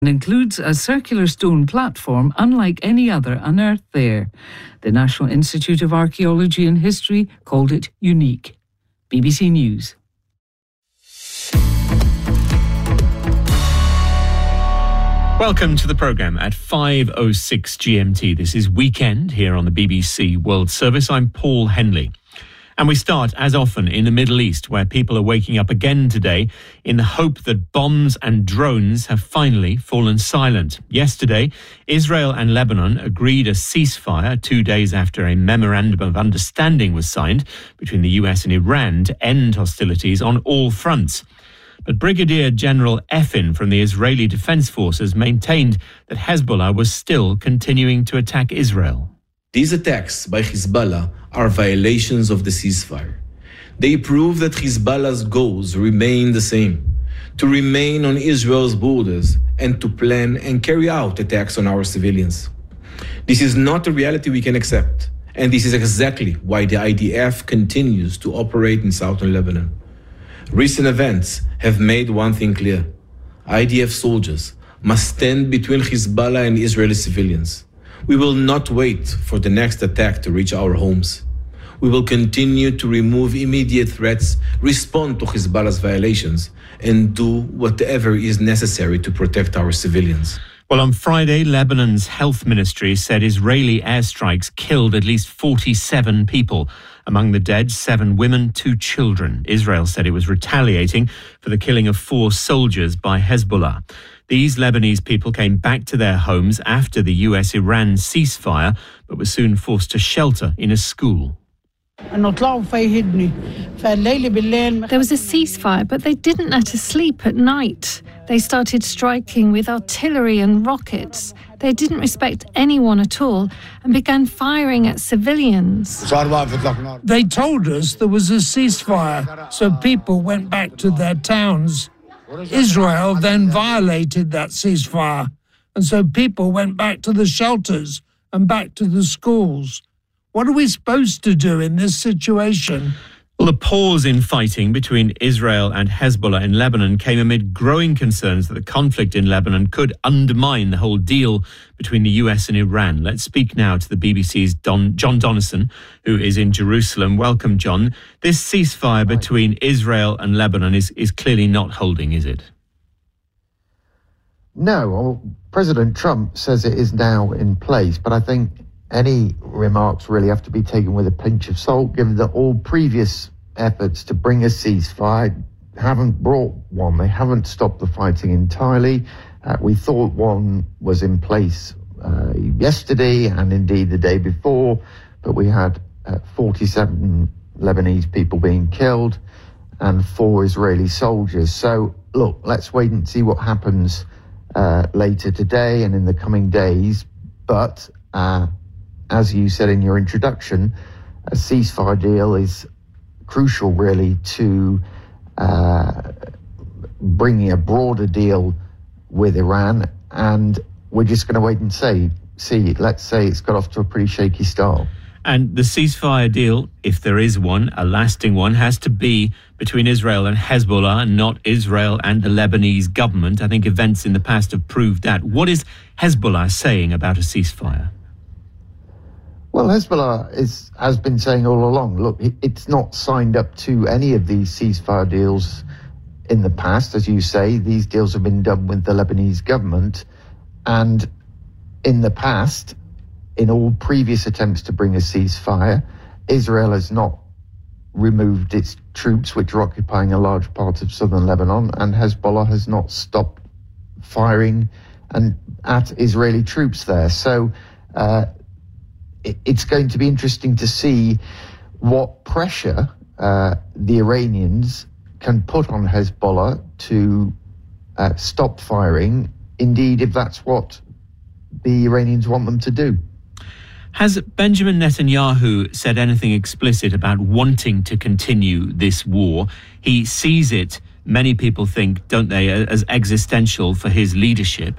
and includes a circular stone platform unlike any other unearthed there. The National Institute of Archaeology and History called it unique. BBC News. Welcome to the programme at 5:06 GMT. This is Weekend here on the BBC World Service. I'm Paul Henley. And we start, as often, in the Middle East, where people are waking up again today in the hope that bombs and drones have finally fallen silent. Yesterday, Israel and Lebanon agreed a ceasefire 2 days after a memorandum of understanding was signed between the US and Iran to end hostilities on all fronts. But Brigadier General Effin from the Israeli Defense Forces maintained that Hezbollah was still continuing to attack Israel. These attacks by Hezbollah are violations of the ceasefire. They prove that Hezbollah's goals remain the same: to remain on Israel's borders and to plan and carry out attacks on our civilians. This is not a reality we can accept, and this is exactly why the IDF continues to operate in southern Lebanon. Recent events have made one thing clear: IDF soldiers must stand between Hezbollah and Israeli civilians. We will not wait for the next attack to reach our homes. We will continue to remove immediate threats, respond to Hezbollah's violations, and do whatever is necessary to protect our civilians. Well, on Friday, Lebanon's health ministry said Israeli airstrikes killed at least 47 people. Among the dead, 7 women, 2 children. Israel said it was retaliating for the killing of 4 soldiers by Hezbollah. These Lebanese people came back to their homes after the US-Iran ceasefire, but were soon forced to shelter in a school. There was a ceasefire, but they didn't let us sleep at night. They started striking with artillery and rockets. They didn't respect anyone at all and began firing at civilians. They told us there was a ceasefire, so people went back to their towns. Israel then violated that ceasefire, and so people went back to the shelters and back to the schools. What are we supposed to do in this situation? Well, the pause in fighting between Israel and Hezbollah in Lebanon came amid growing concerns that the conflict in Lebanon could undermine the whole deal between the US and Iran. Let's speak now to the BBC's John Donnison, who is in Jerusalem. Welcome, John. This ceasefire between Israel and Lebanon is clearly not holding, is it? No. Well, President Trump says it is now in place, but I think any remarks really have to be taken with a pinch of salt, given that all previous efforts to bring a ceasefire haven't brought one. They haven't stopped the fighting entirely. We thought one was in place yesterday and indeed the day before, but we had 47 Lebanese people being killed and 4 Israeli soldiers. So, look, let's wait and see what happens later today and in the coming days. But as you said in your introduction, a ceasefire deal is crucial, really, to bringing a broader deal with Iran. And we're just going to wait and see. Let's say it's got off to a pretty shaky start. And the ceasefire deal, if there is one, a lasting one, has to be between Israel and Hezbollah, not Israel and the Lebanese government. I think events in the past have proved that. What is Hezbollah saying about a ceasefire? Well, Hezbollah has been saying all along, look, it's not signed up to any of these ceasefire deals in the past. As you say, these deals have been done with the Lebanese government. And in the past, in all previous attempts to bring a ceasefire, Israel has not removed its troops, which are occupying a large part of southern Lebanon, and Hezbollah has not stopped firing at Israeli troops there. So it's going to be interesting to see what pressure the Iranians can put on Hezbollah to stop firing, indeed, if that's what the Iranians want them to do. Has Benjamin Netanyahu said anything explicit about wanting to continue this war? He sees it, many people think, don't they, as existential for his leadership.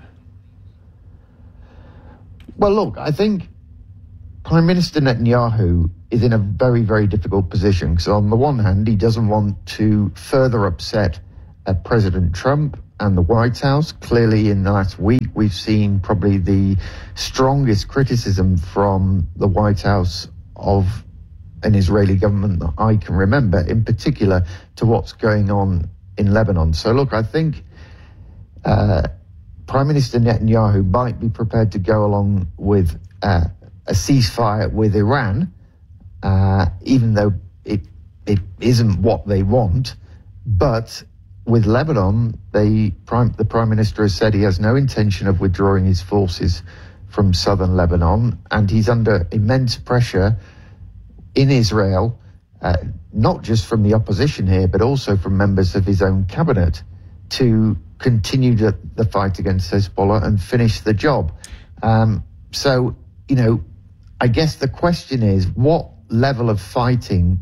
Well, look, I think Prime Minister Netanyahu is in a very, very difficult position because on the one hand, he doesn't want to further upset President Trump and the White House. Clearly, in the last week, we've seen probably the strongest criticism from the White House of an Israeli government that I can remember, in particular to what's going on in Lebanon. So look, I think Prime Minister Netanyahu might be prepared to go along with a ceasefire with Iran, even though it isn't what they want. But with Lebanon, the Prime Minister has said he has no intention of withdrawing his forces from southern Lebanon, and he's under immense pressure in Israel, not just from the opposition here, but also from members of his own cabinet, to continue the fight against Hezbollah and finish the job. So, I guess the question is, what level of fighting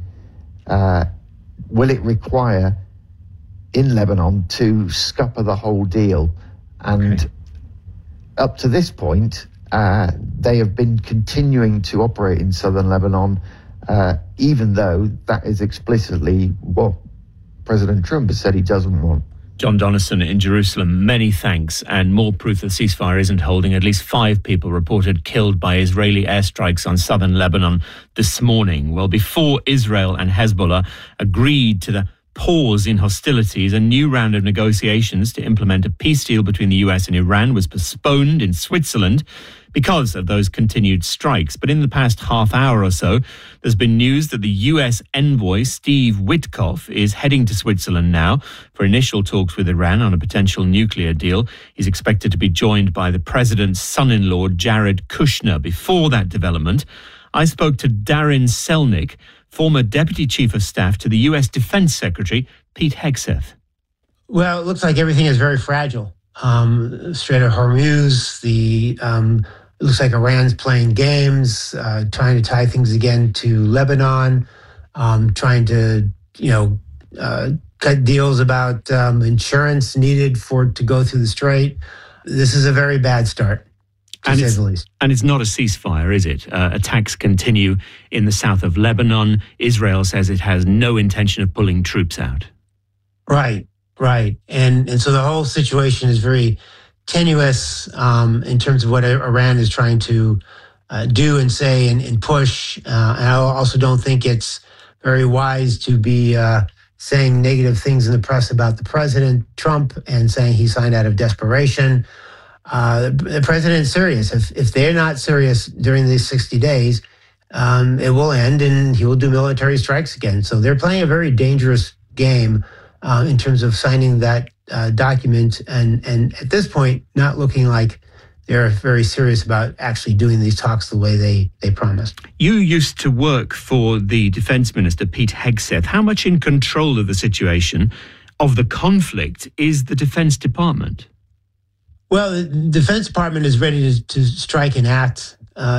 will it require in Lebanon to scupper the whole deal? And up to this point, they have been continuing to operate in southern Lebanon, even though that is explicitly what President Trump has said he doesn't want. John Donison in Jerusalem, many thanks. And more proof the ceasefire isn't holding. At least 5 people reported killed by Israeli airstrikes on southern Lebanon this morning. Well, before Israel and Hezbollah agreed to the pause in hostilities, a new round of negotiations to implement a peace deal between the US and Iran was postponed in Switzerland because of those continued strikes. But in the past half hour or so, there's been news that the US envoy, Steve Witkoff, is heading to Switzerland now for initial talks with Iran on a potential nuclear deal. He's expected to be joined by the president's son-in-law, Jared Kushner. Before that development, I spoke to Darin Selnick, former Deputy Chief of Staff to the US Defense Secretary, Pete Hegseth. Well, it looks like everything is very fragile. Strait of Hormuz, it looks like Iran's playing games, trying to tie things again to Lebanon, trying to, cut deals about insurance needed to go through the strait. This is a very bad start, to say the least. And it's not a ceasefire, is it? Attacks continue in the south of Lebanon. Israel says it has no intention of pulling troops out. Right. And so the whole situation is very tenuous in terms of what Iran is trying to do and say and push. And I also don't think it's very wise to be saying negative things in the press about the president, Trump, and saying he signed out of desperation. The president is serious. If they're not serious during these 60 days, it will end and he will do military strikes again. So they're playing a very dangerous game in terms of signing that document, and at this point, not looking like they're very serious about actually doing these talks the way they promised. You used to work for the Defense Minister, Pete Hegseth. How much in control of the situation, of the conflict, is the Defense Department? Well, the Defense Department is ready to strike and act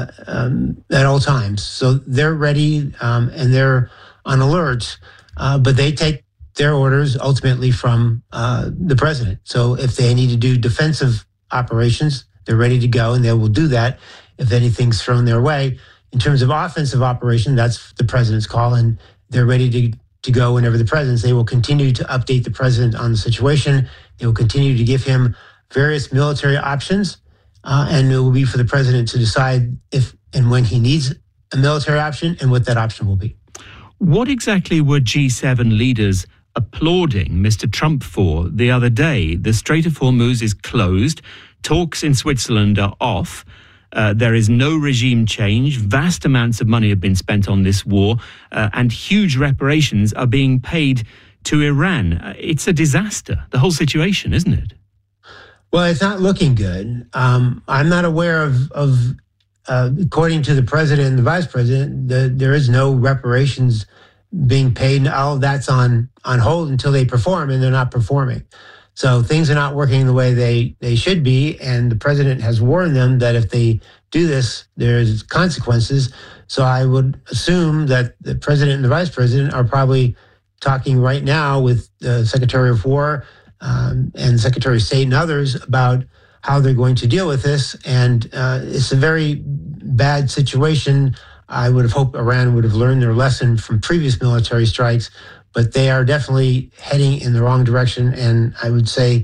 at all times. So they're ready and they're on alert, but they take their orders ultimately from the president. So if they need to do defensive operations, they're ready to go, and they will do that if anything's thrown their way. In terms of offensive operation, that's the president's call, and they're ready to go whenever the president's. They will continue to update the president on the situation. They will continue to give him various military options, and it will be for the president to decide if and when he needs a military option and what that option will be. What exactly were G7 leaders applauding Mr. Trump for the other day? The Strait of Hormuz is closed. Talks in Switzerland are off. There is no regime change. Vast amounts of money have been spent on this war, and huge reparations are being paid to Iran. It's a disaster, the whole situation, isn't it? Well, it's not looking good. I'm not aware of according to the president and the vice president, there is no reparations being paid. All of that's on hold until they perform, and they're not performing. So things are not working the way they should be, and the president has warned them that if they do this, there's consequences. So I would assume that the president and the vice president are probably talking right now with the Secretary of War and Secretary of State and others about how they're going to deal with this. And it's a very bad situation. I would have hoped Iran would have learned their lesson from previous military strikes, but they are definitely heading in the wrong direction. And I would say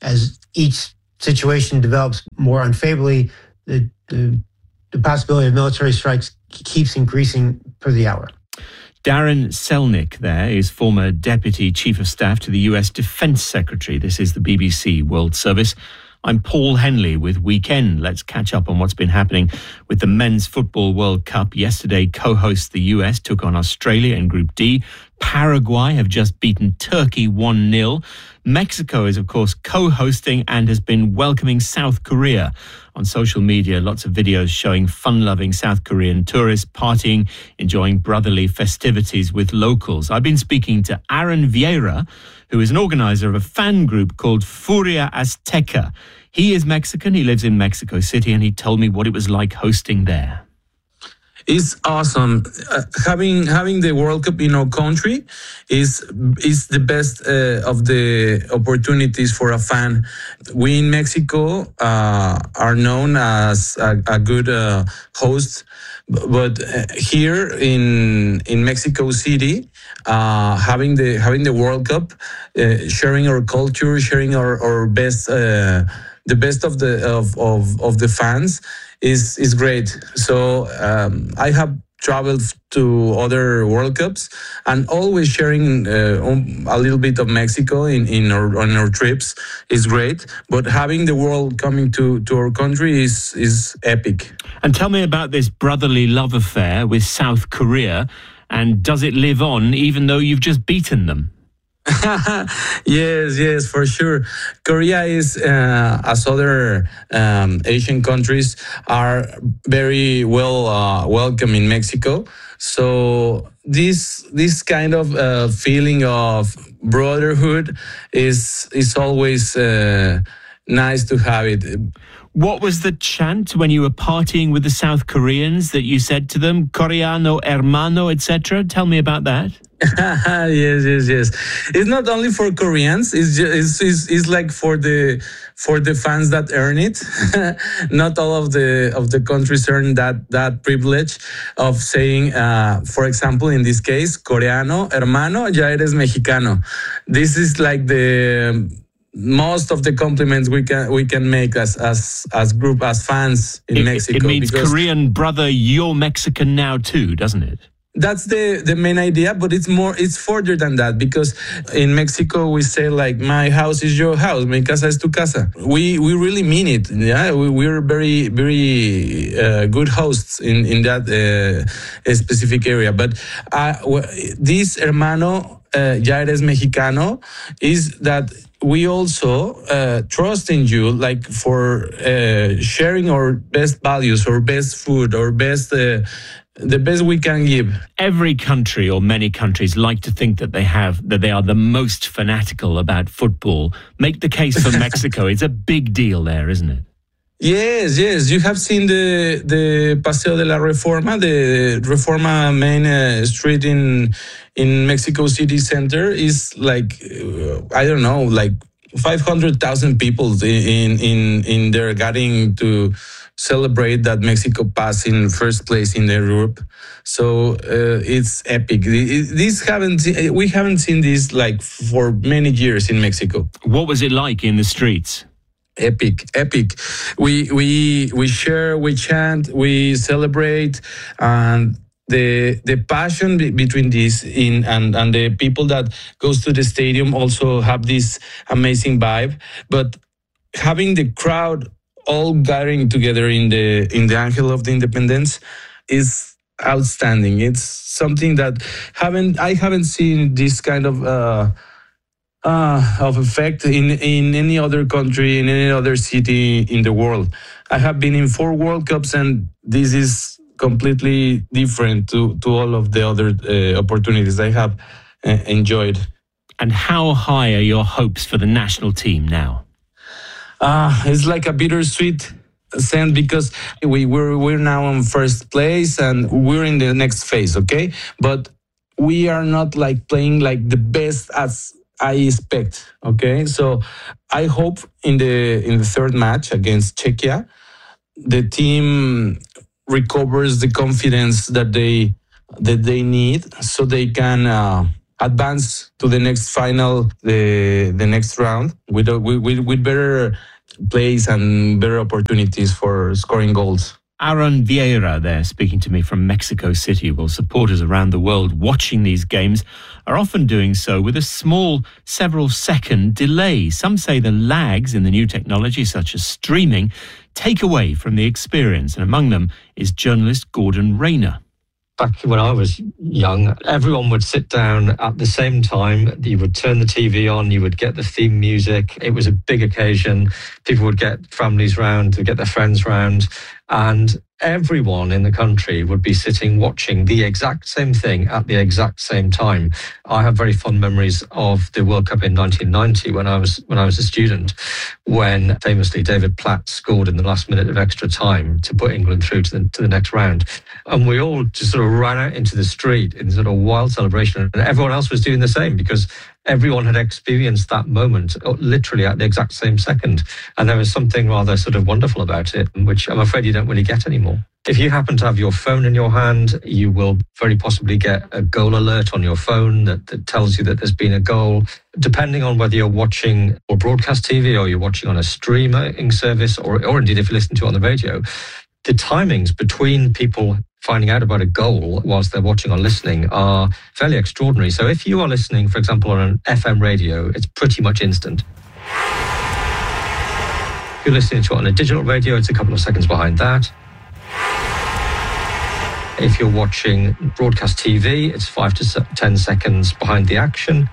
as each situation develops more unfavorably, the possibility of military strikes keeps increasing per the hour. Darren Selnick there is former Deputy Chief of Staff to the US Defence Secretary. This is the BBC World Service. I'm Paul Henley with Weekend. Let's catch up on what's been happening with the Men's Football World Cup. Yesterday, co-hosts the US took on Australia in Group D. Paraguay have just beaten Turkey 1-0. Mexico is, of course, co-hosting and has been welcoming South Korea. On social media, lots of videos showing fun-loving South Korean tourists partying, enjoying brotherly festivities with locals. I've been speaking to Aaron Vieira, who is an organizer of a fan group called Furia Azteca. He is Mexican, he lives in Mexico City, and he told me what it was like hosting there. It's awesome. Having the World Cup in our country is the best of the opportunities for a fan. We in Mexico are known as a good host, but here in Mexico City, having the World Cup, sharing our culture, sharing our best, the best of the fans. Is great. So I have traveled to other World Cups and always sharing a little bit of Mexico on our trips is great. But having the world coming to our country is epic. And tell me about this brotherly love affair with South Korea. And does it live on even though you've just beaten them? Yes, for sure. Korea is, as other Asian countries, are very well welcome in Mexico. So this kind of feeling of brotherhood is always nice to have it. What was the chant when you were partying with the South Koreans that you said to them, Coreano, hermano, etc.? Tell me about that. Yes. It's not only for Koreans. It's like for the fans that earn it. Not all of the countries earn that privilege of saying, for example, in this case, Coreano, hermano, ya eres mexicano. This is like the most of the compliments we can make as group, as fans in Mexico. It means Korean brother, you're Mexican now too, doesn't it? That's the main idea, but it's further than that, because in Mexico we say like, my house is your house, mi casa es tu casa. We really mean it. Yeah, we're very good hosts in that specific area. But this hermano, ya eres mexicano, is that we also trust in you, like for sharing our best values, our best food, our best. The best we can give. Every country, or many countries, like to think that they are the most fanatical about football. Make the case for Mexico. It's a big deal there, isn't it? Yes. You have seen the Paseo de la Reforma, the Reforma main street in Mexico City Center is like, I don't know, like 500,000 people in there getting to celebrate that Mexico passed in first place in Europe. So it's epic. We haven't seen this like for many years in Mexico. What was it like in the streets? Epic. We share, we chant, we celebrate, and the passion between this and the people that goes to the stadium also have this amazing vibe. But having the crowd all gathering together in the Ángel of the Independence is outstanding. It's something that I haven't seen this kind of effect in any other country, in any other city in the world. I have been in 4 World Cups, and this is completely different to all of the other opportunities I have enjoyed. And how high are your hopes for the national team now? It's like a bittersweet sense, because we're now in first place and we're in the next phase, okay? But we are not like playing like the best as I expect, okay? So I hope in the third match against Czechia, the team recovers the confidence that they need, so they can advance to the next final, the next round with better plays and better opportunities for scoring goals. Aaron Vieira there speaking to me from Mexico City. Well, supporters around the world watching these games are often doing so with a small several-second delay. Some say the lags in the new technology, such as streaming, take away from the experience. And among them is journalist Gordon Rayner. Back when I was young, everyone would sit down at the same time. You would turn the TV on, you would get the theme music. It was a big occasion. People would get families round, to get their friends round. And everyone in the country would be sitting watching the exact same thing at the exact same time. I have very fond memories of the World Cup in 1990 when I was a student, when famously David Platt scored in the last minute of extra time to put England through to the next round. And we all just sort of ran out into the street in sort of wild celebration, and everyone else was doing the same because everyone had experienced that moment literally at the exact same second. And there was something rather sort of wonderful about it, which I'm afraid you don't really get anymore. If you happen to have your phone in your hand, you will very possibly get a goal alert on your phone that tells you that there's been a goal. Depending on whether you're watching or broadcast TV or you're watching on a streaming service or indeed if you listen to it on the radio, the timings between people finding out about a goal whilst they're watching or listening are fairly extraordinary. So if you are listening, for example, on an FM radio, it's pretty much instant. If you're listening to it on a digital radio, it's a couple of seconds behind that. If you're watching broadcast TV, it's 5 to 10 seconds behind the action.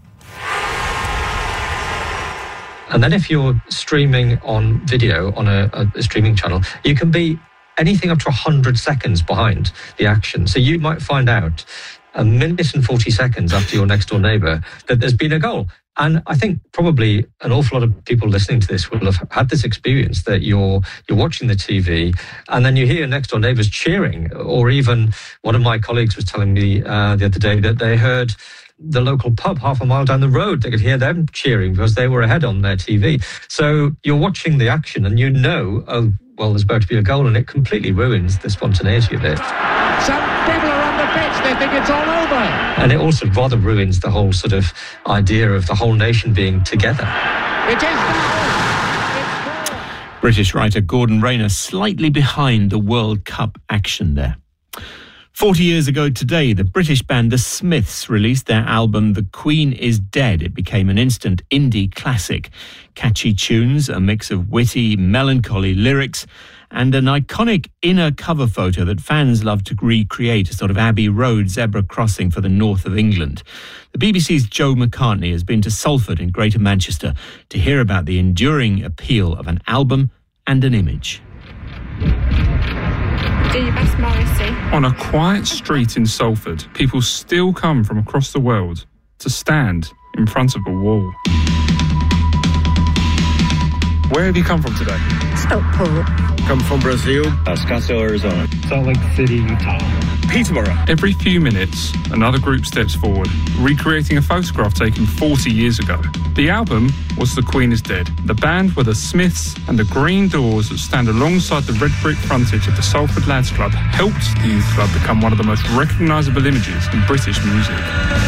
And then if you're streaming on video on a streaming channel, you can be anything up to 100 seconds behind the action. So you might find out a minute and 40 seconds after your next door neighbour that there's been a goal. And I think probably an awful lot of people listening to this will have had this experience that you're watching the TV and then you hear next door neighbours cheering. Or even one of my colleagues was telling me the other day that they heard the local pub half a mile down the road. They could hear them cheering because they were ahead on their TV. So you're watching the action and you know, oh, well, there's about to be a goal, and it completely ruins the spontaneity of it. Some people are on the pitch, they think it's all over. And it also rather ruins the whole sort of idea of the whole nation being together. It is now. British writer Gordon Rayner slightly behind the World Cup action there. 40 years ago today, the British band The Smiths released their album The Queen is Dead. It became an instant indie classic. Catchy tunes, a mix of witty, melancholy lyrics, and an iconic inner cover photo that fans love to recreate, a sort of Abbey Road zebra crossing for the north of England. The BBC's Joe McCartney has been to Salford in Greater Manchester to hear about the enduring appeal of an album and an image. Do your best, Morrissey. On a quiet street in Salford, people still come from across the world to stand in front of a wall. Where have you come from today? Stockport. Come from Brazil. Scottsdale, Arizona. Salt Lake City, Utah. Peterborough. Every few minutes, another group steps forward, recreating a photograph taken 40 years ago. The album was The Queen is Dead. The band were The Smiths, and the green doors that stand alongside the red brick frontage of the Salford Lads Club helped the youth club become one of the most recognisable images in British music.